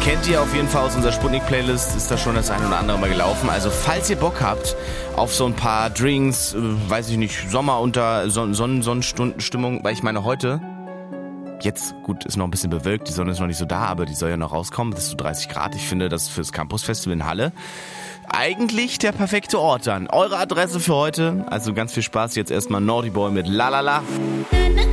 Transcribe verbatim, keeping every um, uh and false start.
kennt ihr auf jeden Fall aus unserer Sputnik-Playlist, ist da schon das ein oder andere Mal gelaufen. Also falls ihr Bock habt auf so ein paar Drinks, äh, weiß ich nicht, Sommer unter Son- Son- Sonnenstundenstimmung, weil ich meine heute, jetzt, gut, ist noch ein bisschen bewölkt, die Sonne ist noch nicht so da, aber die soll ja noch rauskommen, das ist so dreißig Grad. Ich finde, das fürs Campus-Festival in Halle eigentlich der perfekte Ort dann. Eure Adresse für heute, also ganz viel Spaß, jetzt erstmal Naughty Boy mit La La La.